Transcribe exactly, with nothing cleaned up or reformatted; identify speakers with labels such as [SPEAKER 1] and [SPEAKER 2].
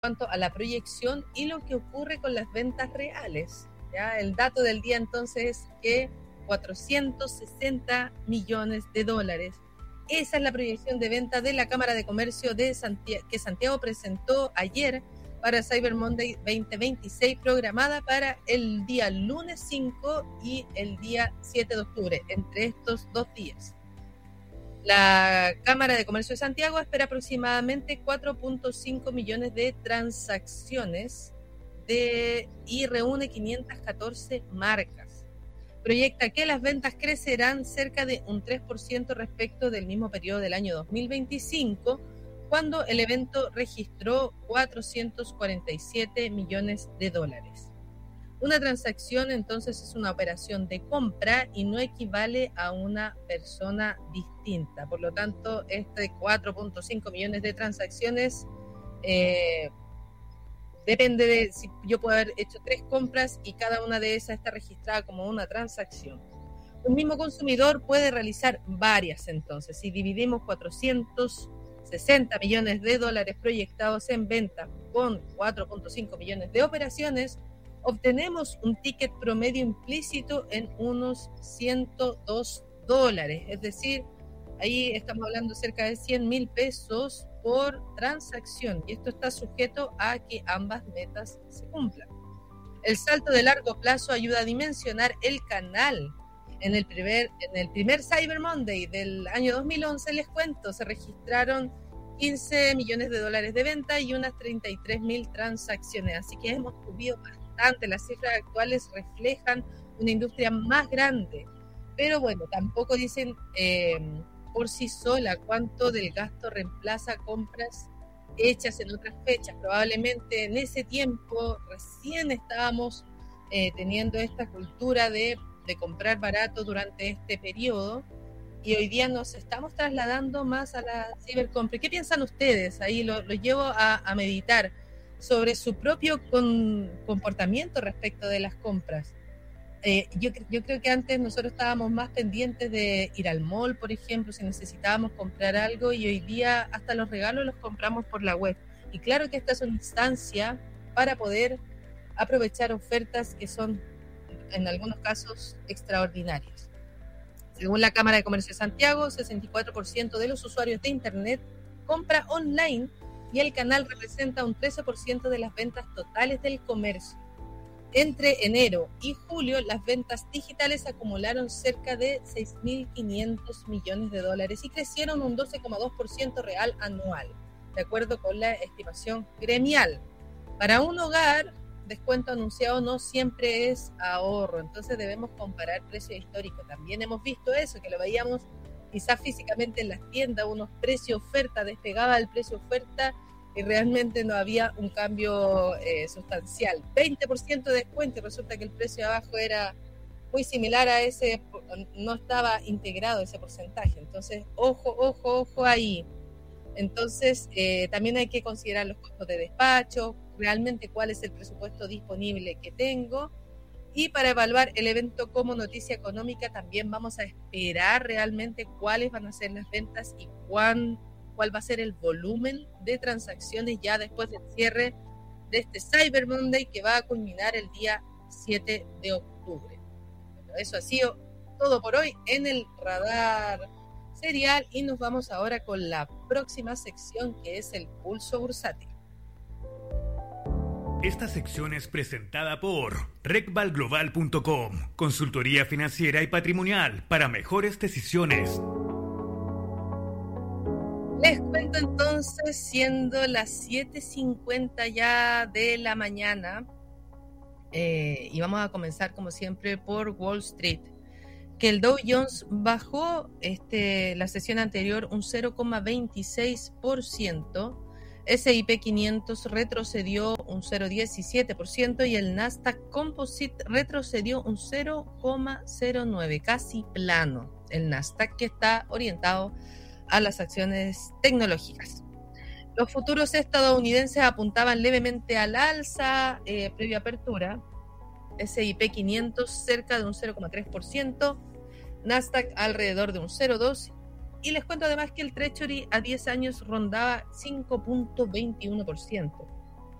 [SPEAKER 1] cuanto a la proyección y lo que ocurre con las ventas reales. ¿Ya? El dato del día entonces es que cuatrocientos sesenta millones de dólares. Esa es la proyección de venta de la Cámara de Comercio de Santiago, que Santiago presentó ayer para Cyber Monday veinte veintiséis, programada para el día lunes cinco y el día siete de octubre, entre estos dos días. La Cámara de Comercio de Santiago espera aproximadamente cuatro punto cinco millones de transacciones de, y reúne quinientas catorce marcas. Proyecta que las ventas crecerán cerca de un tres por ciento respecto del mismo periodo del año dos mil veinticinco, cuando el evento registró cuatrocientos cuarenta y siete millones de dólares. Una transacción entonces es una operación de compra y no equivale a una persona distinta. Por lo tanto, este cuatro punto cinco millones de transacciones eh, depende de si yo puedo haber hecho tres compras y cada una de esas está registrada como una transacción. Un mismo consumidor puede realizar varias entonces. Si dividimos cuatrocientos sesenta millones de dólares proyectados en venta con cuatro punto cinco millones de operaciones, obtenemos un ticket promedio implícito en unos ciento dos dólares. Es decir, ahí estamos hablando cerca de cien mil pesos por transacción, y esto está sujeto a que ambas metas se cumplan. El salto de largo plazo ayuda a dimensionar el canal. En el primer, en el primer Cyber Monday del año dos mil once, les cuento, se registraron quince millones de dólares de venta y unas treinta y tres mil transacciones, así que hemos subido bastante. Las cifras actuales reflejan una industria más grande, pero bueno, tampoco dicen eh, por sí sola cuánto del gasto reemplaza compras hechas en otras fechas. Probablemente en ese tiempo recién estábamos eh, teniendo esta cultura de, de comprar barato durante este periodo, y hoy día nos estamos trasladando más a la cibercompra. ¿Qué piensan ustedes? Ahí lo, lo llevo a, a meditar sobre su propio con, comportamiento respecto de las compras. Eh, yo, yo creo que antes nosotros estábamos más pendientes de ir al mall, por ejemplo, si necesitábamos comprar algo, y hoy día hasta los regalos los compramos por la web. Y claro que esta es una instancia para poder aprovechar ofertas que son, en algunos casos, extraordinarias. Según la Cámara de Comercio de Santiago, sesenta y cuatro por ciento de los usuarios de Internet compra online, y el canal representa un trece por ciento de las ventas totales del comercio. Entre enero y julio, las ventas digitales acumularon cerca de seis mil quinientos millones de dólares y crecieron un doce coma dos por ciento real anual, de acuerdo con la estimación gremial. Para un hogar, descuento anunciado no siempre es ahorro, entonces debemos comparar precio histórico. También hemos visto eso, que lo veíamos quizás físicamente en las tiendas, unos precios oferta, despegaba el precio oferta y realmente no había un cambio eh, sustancial. veinte por ciento de descuento, y resulta que el precio de abajo era muy similar a ese, no estaba integrado ese porcentaje. Entonces, ojo, ojo, ojo ahí. Entonces, eh, también hay que considerar los costos de despacho, realmente cuál es el presupuesto disponible que tengo. Y para evaluar el evento como noticia económica, también vamos a esperar realmente cuáles van a ser las ventas y cuán, cuál va a ser el volumen de transacciones ya después del cierre de este Cyber Monday, que va a culminar el día siete de octubre. Bueno, eso ha sido todo por hoy en el Radar Serial, y nos vamos ahora con la próxima sección, que es el Pulso Bursátil.
[SPEAKER 2] Esta sección es presentada por recval global punto com, consultoría financiera y patrimonial para mejores decisiones.
[SPEAKER 1] Les cuento entonces, siendo las siete cincuenta ya de la mañana, eh, y vamos a comenzar como siempre por Wall Street, que el Dow Jones bajó este, la sesión anterior un cero coma veintiséis por ciento, ese i pe quinientos retrocedió un cero coma diecisiete por ciento y el Nasdaq Composite retrocedió un cero coma cero nueve por ciento, casi plano el Nasdaq, que está orientado a las acciones tecnológicas. Los futuros estadounidenses apuntaban levemente al alza eh, previa apertura, ese i pe quinientos cerca de un cero coma tres por ciento, Nasdaq alrededor de un cero coma dos por ciento, y les cuento además que el Treasury a diez años rondaba cinco punto veintiuno por ciento.